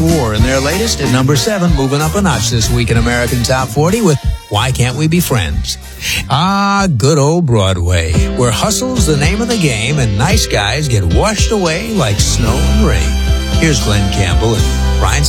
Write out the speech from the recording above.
War in their latest at number 7, moving up a notch this week in American Top 40 with Why Can't We Be Friends? Ah, good old Broadway, where hustle's the name of the game and nice guys get washed away like snow and rain. Here's Glenn Campbell and Brian